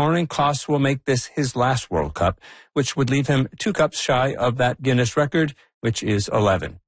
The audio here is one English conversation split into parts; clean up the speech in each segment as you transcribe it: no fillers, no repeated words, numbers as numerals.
soaring costs will make this his last World Cup, which would leave him 2 cups shy of that Guinness record, which is 11.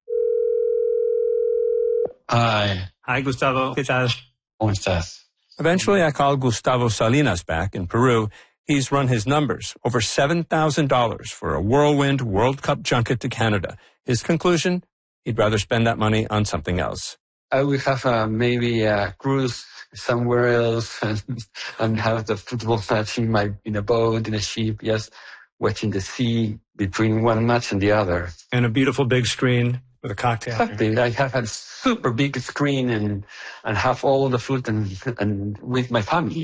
Hi. Hi, Gustavo. ¿Qué tal? ¿Cómo estás? Eventually, I called Gustavo Salinas back in Peru. He's run his numbers, over $7,000 for a whirlwind World Cup junket to Canada. His conclusion? He'd rather spend that money on something else. I will have maybe a cruise somewhere else and have the football match in a boat, in a ship, just watching the sea between one match and the other. And a beautiful big screen with a cocktail. Exactly. I have a super big screen and have all the food and with my family.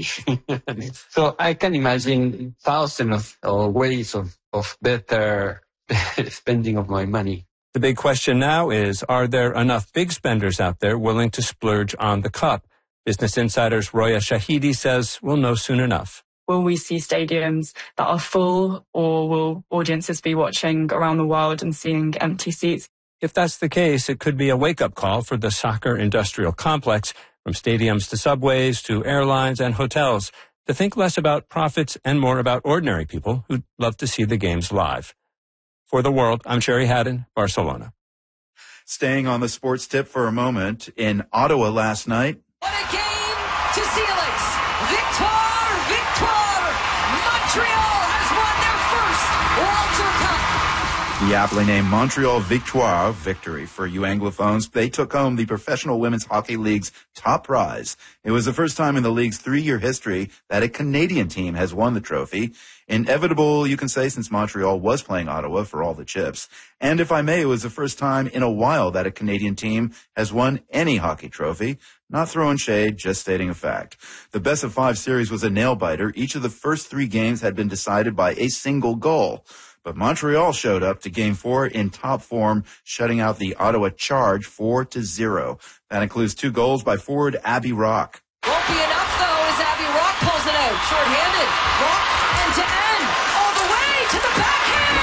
So I can imagine thousands of ways of better spending of my money. The big question now is, are there enough big spenders out there willing to splurge on the cup? Business Insider's Roya Shahidi says we'll know soon enough. Will we see stadiums that are full, or will audiences be watching around the world and seeing empty seats? If that's the case, it could be a wake-up call for the soccer industrial complex, from stadiums to subways to airlines and hotels, to think less about profits and more about ordinary people who'd love to see the games live. For The World, I'm Sherry Haddon, Barcelona. Staying on the sports tip for a moment, in Ottawa last night. What a game to seal it! Victoire! Victoire! Montreal has won their first Walter Cup! The aptly named Montreal Victoire, victory for you Anglophones. They took home the Professional Women's Hockey League's top prize. It was the first time in the league's 3-year history that a Canadian team has won the trophy. Inevitable, you can say, since Montreal was playing Ottawa for all the chips. And if I may, it was the first time in a while that a Canadian team has won any hockey trophy. Not throwing shade, just stating a fact. The best-of-5 series was a nail-biter. Each of the first 3 games had been decided by a single goal. But Montreal showed up to Game 4 in top form, shutting out the Ottawa Charge 4-0. That includes 2 goals by forward Abby Rock. Won't be enough, though, as Abby Rock pulls it out. Short-handed. Rock end-to-end. All the way to the backhand.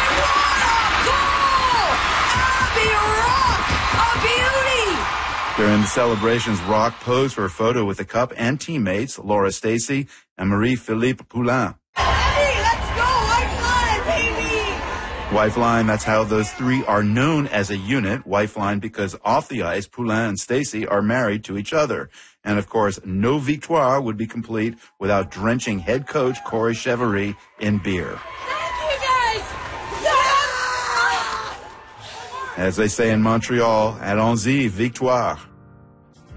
What a goal! Abby Rock! A beauty! During the celebrations, Rock posed for a photo with the cup and teammates Laura Stacey and Marie-Philippe Poulin. Wifeline, that's how those 3 are known as a unit. Wifeline because off the ice, Poulin and Stacey are married to each other. And of course, no victoire would be complete without drenching head coach Corey Chevary in beer. Thank you, guys! Yeah! As they say in Montreal, allons-y, victoire.